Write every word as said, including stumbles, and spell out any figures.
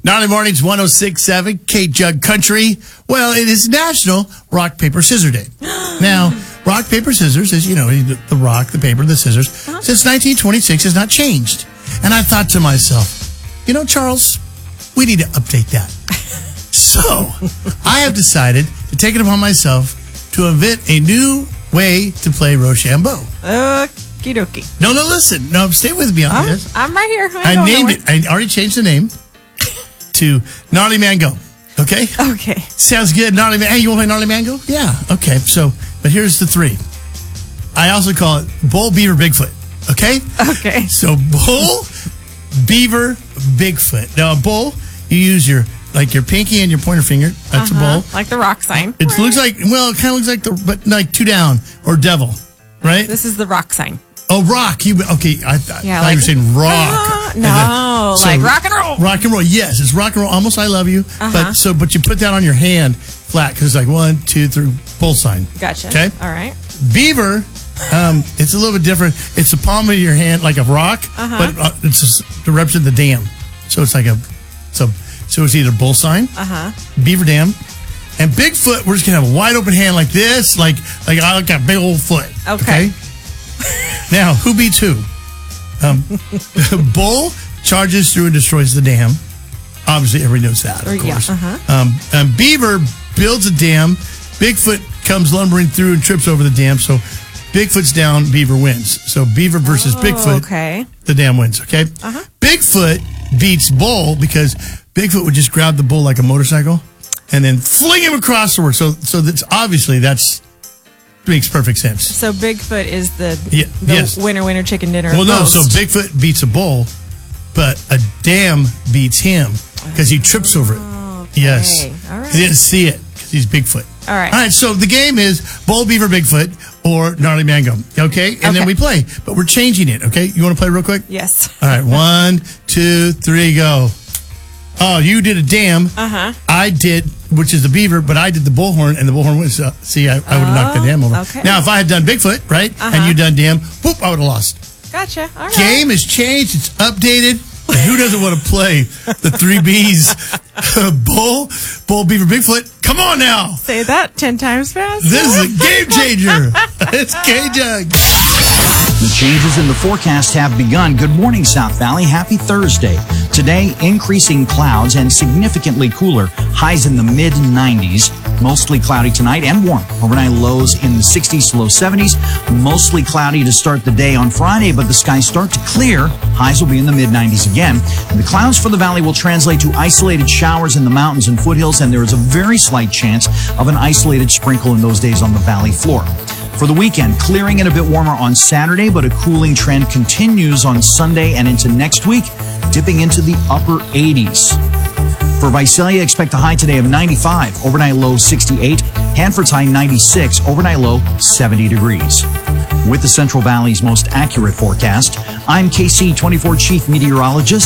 Gnarly Mornings, one oh six point seven, K-Jug Country. Well, it is National Rock, Paper, Scissors Day. Now, rock, paper, scissors is, you know, the, the rock, the paper, the scissors, huh? Since nineteen twenty-six has not changed. And I thought to myself, you know, Charles, we need to update that. So, I have decided to take it upon myself to invent a new way to play Rochambeau. Okie dokie. No, no, listen. No, stay with me on I'm, this. I'm right here. I, I named it. I already changed the name to Gnarly Mango. Okay? Okay. Sounds good. Gnarly Mango. Hey, you want to play Gnarly Mango? Yeah. Okay. So, but here's the three. I also call it Bull, Beaver, Bigfoot. Okay? Okay. So, Bull, Beaver, Bigfoot. Now, a bull, you use your, like your pinky and your pointer finger. That's uh-huh. a bull. Like the rock sign. It right. looks like, well, it kind of looks like the, but like two down or devil, right? This is the rock sign. Oh, rock. You okay? I, I yeah, thought like, you were saying rock. Uh, no, then, so like rock and roll. Rock and roll. Yes, it's rock and roll. Almost I love you. Uh-huh. But so, but you put that on your hand flat because it's like one, two, three, bull sign. Gotcha. Okay. All right. Beaver. Um, it's a little bit different. It's the palm of your hand like a rock, uh-huh. but uh, it's just the reps of the dam. So it's like a so so it's either bull sign, uh-huh. beaver dam, and Bigfoot. We're just gonna have a wide open hand like this, like like I got a big old foot. Okay. okay? Now, who beats who? Um, bull charges through and destroys the dam. Obviously, everybody knows that, of or, course. Yeah, uh-huh. um, and Beaver builds a dam. Bigfoot comes lumbering through and trips over the dam. So Bigfoot's down, Beaver wins. So Beaver versus oh, Bigfoot, okay. the dam wins, okay? Uh-huh. Bigfoot beats Bull because Bigfoot would just grab the bull like a motorcycle and then fling him across the world. So so that's obviously that's makes perfect sense. So Bigfoot is the, yeah, the yes. winner, winner, chicken dinner. Well, no, most. so Bigfoot beats a bull, but a dam beats him because he trips over it. Okay. Yes. All right. He didn't see it because he's Bigfoot. All right. All right, so the game is Bull, Beaver, Bigfoot, or Gnarly Mango, okay? And okay. then we play, but we're changing it, okay? You want to play real quick? Yes. All right, one, two, three, go. Oh, you did a dam. Uh-huh. I did, which is the beaver, but I did the bullhorn, and the bullhorn was, uh, see, I, I would have knocked the dam over. Okay. Now, if I had done Bigfoot, right, uh-huh. and you done dam, whoop, I would have lost. Gotcha. All right. Game has changed. It's updated. And who doesn't want to play the three B's? Bull, Bull, Beaver, Bigfoot. Come on now. Say that ten times fast. This is a game changer. It's K-Jug. The changes in the forecast have begun. Good morning, South Valley. Happy Thursday. Today, increasing clouds and significantly cooler. Highs in the mid nineties. Mostly cloudy tonight and warm. Overnight lows in the sixties to low seventies. Mostly cloudy to start the day on Friday, but the skies start to clear. Highs will be in the mid nineties again. And the clouds for the valley will translate to isolated showers in the mountains and foothills, and there is a very slight chance of an isolated sprinkle in those days on the valley floor. For the weekend, clearing and a bit warmer on Saturday, but a cooling trend continues on Sunday and into next week, dipping into the upper eighties. For Visalia, expect a high today of ninety-five, overnight low sixty-eight. Hanford's high ninety-six, overnight low seventy degrees. With the Central Valley's most accurate forecast, I'm K C twenty-four Chief Meteorologist